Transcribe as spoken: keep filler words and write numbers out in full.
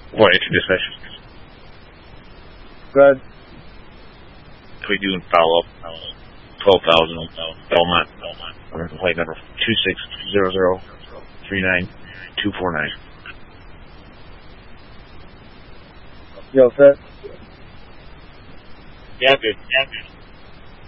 What, introduce session? Go ahead. We do follow up. twelve thousand, Belmont, Belmont. Complaint number two six zero zero three nine two four nine. You all set? Yeah, good. Yeah, good.